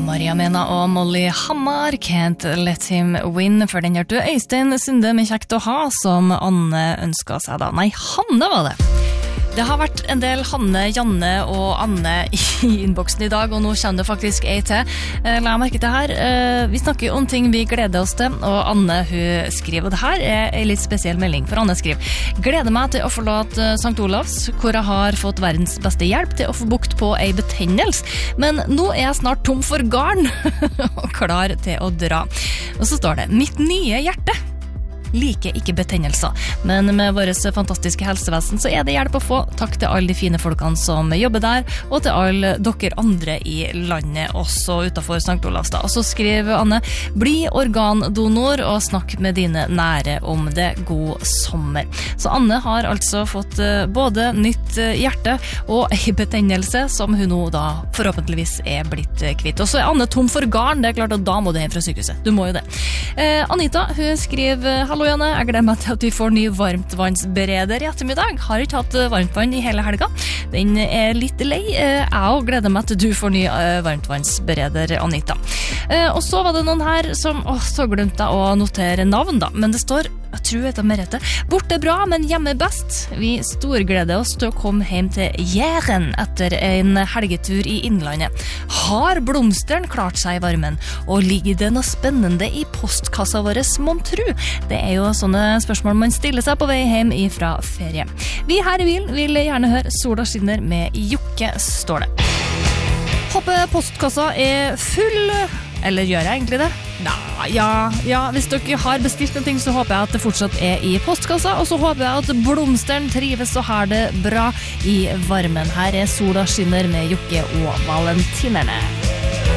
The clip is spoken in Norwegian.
Maria Mena og Molly Hammar, Can't Let Him Win, for den hørte Øystein Sunde med Kjekt å ha, som Anne ønsket seg da. Nei, Hanne var det. Det har vært en del Hanne, Janne og Anne i innboksen i dag, og nå kjenner det faktisk ei til. La jeg merke til her. Vi snakker om ting vi gleder oss til, og Anne hun skriver, og det her er en litt spesiell melding, for Anne skriver: gleder meg til å forlate St. Olavs, hvor jeg har fått verdens beste hjelp til å få bukt på ei betennelse, men nå er jeg snart tom for garn og klar til å dra. Og så står det: mitt nye hjerte liker ikke betennelser, men med vårt fantastiske helsevesen så er det hjelp å få. Takk til alle de fine folkene som jobber der, og til alle dere andre i landet, også utenfor St. Olavs da. Og så skriver Anne: bli organdonor og snakk med dine nære om det. God sommer. Så Anne har altså fått både nytt hjerte og en betennelse som hun nå da forhåpentligvis er blitt kvitt. Og så er Anne tom for garn, det er klart at da må du hjem fra sykehuset. Du må jo det. Anita, hun skriver: hallo Janne, jeg gleder meg til at vi får ny varmtvannsbereder i ettermiddag. Har ikke hatt varmtvann i hele helga. Den er litt lei. Jeg også gleder meg til du får ny varmtvannsbereder, Anita. Og så var det noen her som, så glemte jeg å notere navn da, men det står, jeg tror jeg heter Merete: borte bra, men hjemme best. Vi storgleder oss til å komme hjem til Jæren etter en helgetur i Innlandet. Har blomsteren klart seg i varmen? Og ligger det noe spennende i postkassa vår, mon tru? Det er jo sånne spørsmål man stiller seg på vei hjem fra ferie. Vi her i bilen vil gjerne høre Sola skinner med Jokke, står det. Håper postkassa er full. Eller gjør jeg egentlig det? Nei, ja, hvis dere har bestilt en ting, så håper jeg at det fortsatt er i postkassa, og så håper jeg at blomsteren trives og har det bra i varmen. Her er Sola skinner med Jokke og Valentinerne.